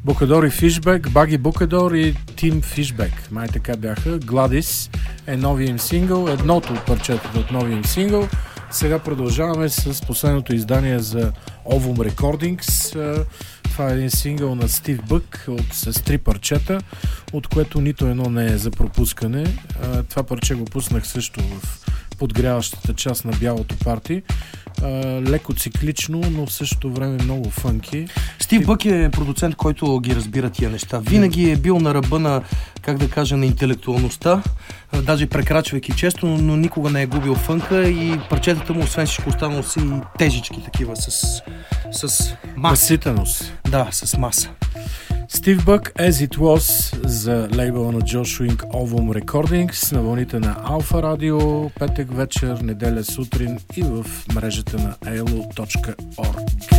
Букадор и Фишбек, Баги Букадор и Тим Фишбек. Май така бяха. Гладис е новия им сингъл, едното от парчетата от новия им сингъл. Сега продължаваме с последното издание за Ovum Recordings. Това е един сингъл на Стив Бък с 3 парчета, от което нито едно не е за пропускане. Това парче го пуснах също в подгряващата част на бялото парти. Леко циклично, но в същото време много фънки. Стив Бък е продуцент, който ги разбира тия неща. Винаги е бил на ръба на, как да кажа, на интелектуалността, даже прекрачвайки често, но никога не е губил фънка и парчетата му, освен всичко останало, са и тежички такива, с маса. Наситеност. Да, с маса. Стив Бък, As It Was, за лейбъла на Джош Уинг, Ovum Recordings, на вълните на Алфа Радио, петък вечер, неделя сутрин и в мрежата на elo.org.